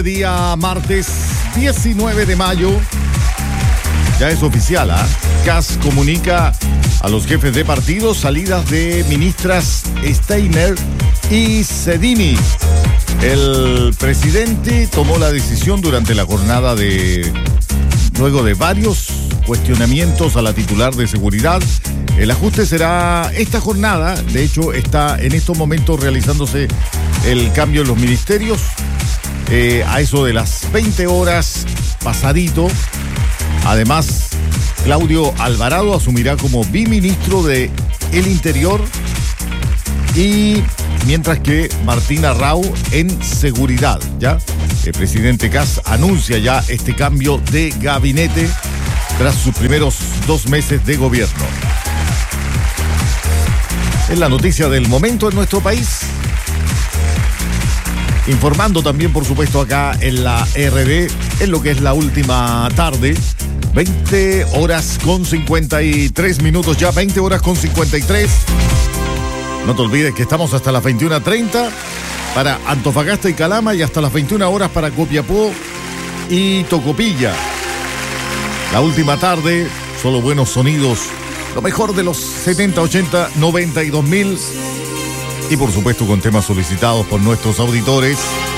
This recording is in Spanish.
Día martes 19 de mayo. Ya es oficial, CAS comunica a los jefes de partidos salidas de ministras Steiner y Sedini. El presidente tomó la decisión durante la jornada luego de varios cuestionamientos a la titular de seguridad. El ajuste será esta jornada. De hecho, está en estos momentos realizándose el cambio en los ministerios. A eso de las 20 horas pasadito. Además, Claudio Alvarado asumirá como biministro de el Interior, y mientras que Martina Rau en Seguridad. Ya el presidente CAS anuncia ya este cambio de gabinete tras sus primeros 2 meses de gobierno. Es la noticia del momento en nuestro país. Informando también, por supuesto, acá en la RD, en lo que es la última tarde. 20 horas con 53 minutos ya, 20 horas con 53. No te olvides que estamos hasta las 21:30 para Antofagasta y Calama, y hasta las 21 horas para Copiapó y Tocopilla. La última tarde, solo buenos sonidos, lo mejor de los 70, 80, 90 y 2000. Y por supuesto con temas solicitados por nuestros auditores.